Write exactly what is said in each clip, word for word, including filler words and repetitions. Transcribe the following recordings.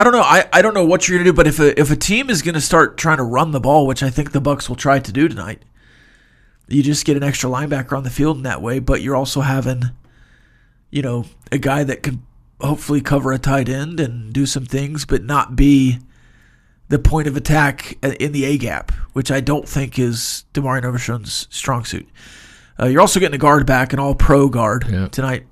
I don't know. I, I don't know what you're going to do, but if a, if a team is going to start trying to run the ball, which I think the Bucs will try to do tonight, you just get an extra linebacker on the field in that way, but you're also having, you know, a guy that can hopefully cover a tight end and do some things, but not be the point of attack in the A-gap, which I don't think is Damarian Overshown's strong suit. Uh, you're also getting a guard back, an all-pro guard yeah. tonight.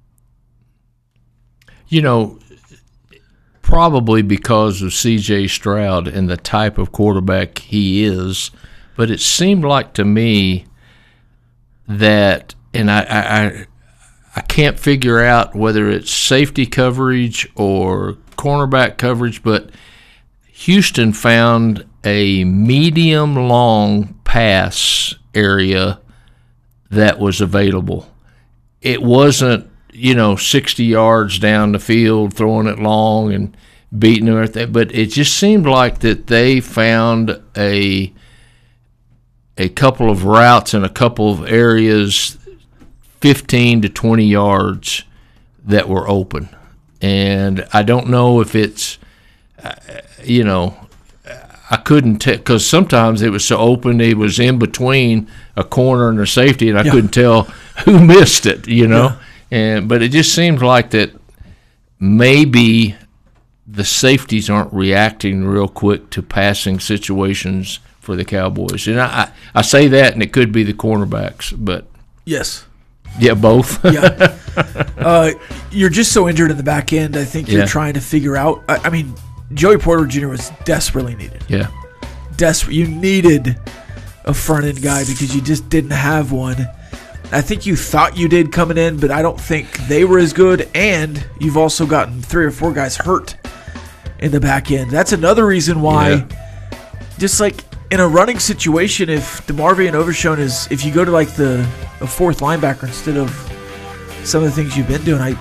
You know, probably because of C J Stroud and the type of quarterback he is, but it seemed like to me that, and I, I, I can't figure out whether it's safety coverage or cornerback coverage, but Houston found a medium-long pass area that was available. It wasn't, you know, sixty yards down the field, throwing it long and beating everything, but it just seemed like that they found a a couple of routes in a couple of areas, fifteen to twenty yards, that were open. And I don't know if it's, uh, you know, I couldn't tell, because sometimes it was so open, it was in between a corner and a safety, and I yeah. couldn't tell who missed it, you know. Yeah. And but it just seems like that maybe the safeties aren't reacting real quick to passing situations for the Cowboys. And I, I say that, and it could be the cornerbacks, but yes. Yeah, both. yeah. Uh, you're just so injured in the back end. I think you're yeah. trying to figure out. I, I mean, Joey Porter Junior was desperately needed. Yeah. Desperate. You needed a front end guy because you just didn't have one. I think you thought you did coming in, but I don't think they were as good. And you've also gotten three or four guys hurt in the back end. That's another reason why, yeah. just like in a running situation, if DeMarvion Overshown is, if you go to like the a fourth linebacker instead of some of the things you've been doing, I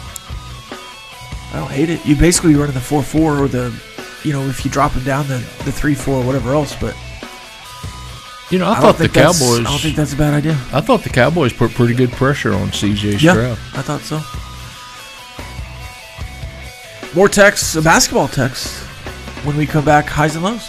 I don't hate it. You basically running the four four or the, you know, if you drop him down the the three four or whatever else, but. You know, I, I thought the Cowboys. I don't think that's a bad idea. I thought the Cowboys put pretty good pressure on C J Stroud. Yeah, I thought so. More texts, a basketball text. When we come back, highs and lows.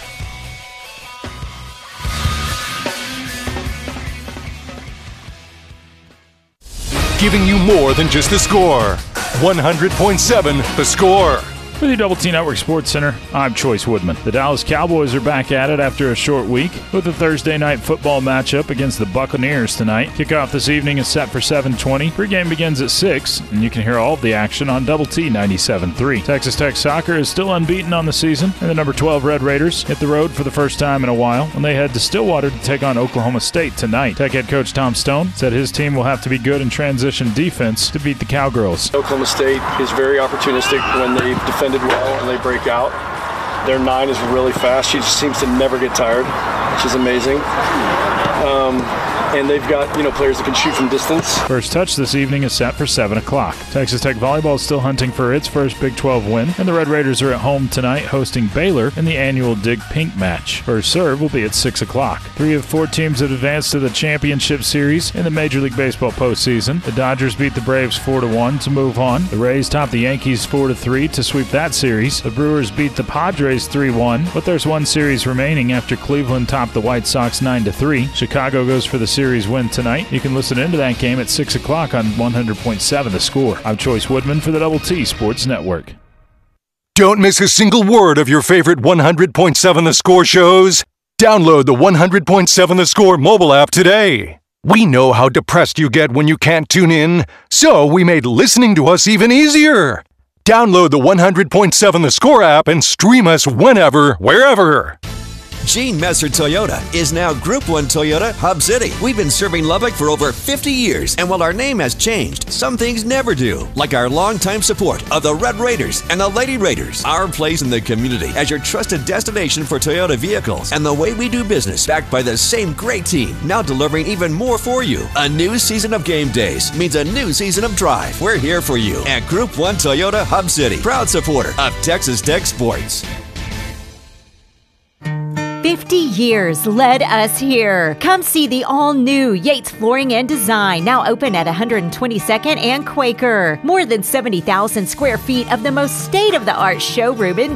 Giving you more than just the score. one hundred point seven The Score. With the Double T Network Sports Center, I'm Choice Woodman. The Dallas Cowboys are back at it after a short week with a Thursday night football matchup against the Buccaneers tonight. Kickoff this evening is set for seven twenty. Pregame begins at six, and you can hear all of the action on Double T ninety-seven point three. Texas Tech Soccer is still unbeaten on the season, and the number twelve Red Raiders hit the road for the first time in a while when they head to Stillwater to take on Oklahoma State tonight. Tech head coach Tom Stone said his team will have to be good in transition defense to beat the Cowgirls. Oklahoma State is very opportunistic when they defend well and they break out. Their nine is really fast. She just seems to never get tired, which is amazing. Um, and they've got, you know, players that can shoot from distance. First touch this evening is set for seven o'clock. Texas Tech Volleyball is still hunting for its first Big twelve win, and the Red Raiders are at home tonight hosting Baylor in the annual Dig Pink match. First serve will be at six o'clock. Three of four teams have advanced to the championship series in the Major League Baseball postseason. The Dodgers beat the Braves four to one to move on. The Rays topped the Yankees four to three to sweep that series. The Brewers beat the Padres three one, but there's one series remaining after Cleveland topped the White Sox nine to three. Chicago goes for the series win tonight. You can listen into that game at six o'clock on one hundred point seven The Score. I'm Choice Woodman for the Double T Sports Network. Don't miss a single word of your favorite one hundred point seven The Score shows. Download the one hundred point seven The Score mobile app today. We know how depressed you get when you can't tune in, so we made listening to us even easier. Download the one hundred point seven The Score app and stream us whenever, wherever. Gene Messer Toyota is now Group one Toyota Hub City. We've been serving Lubbock for over fifty years, and while our name has changed, some things never do. Like our longtime support of the Red Raiders and the Lady Raiders. Our place in the community as your trusted destination for Toyota vehicles, and the way we do business, backed by the same great team, now delivering even more for you. A new season of game days means a new season of drive. We're here for you at Group one Toyota Hub City, proud supporter of Texas Tech Sports. fifty years led us here. Come see the all-new Yates Flooring and Design, now open at one hundred twenty-second and Quaker. More than seventy thousand square feet of the most state-of-the-art showroom in